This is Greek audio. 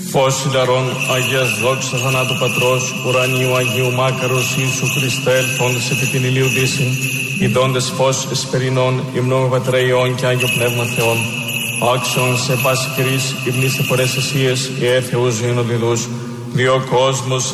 Φως συνταρών Αγίας δόξα θανάτου Πατρός, ουρανίου Αγίου Μάκαρος Ιησού Χριστέ, ελθόντες επί την ηλίου δύσιν, ιδώντες φως εσπερινών, υμνώμε Πατρέ Υιόν και Άγιο Πνεύμα Θεόν. Άξιον σε πάση κρίς, υμνήστε φορές εσίες, οι έθεους γίνοντιδούς, διό κόσμος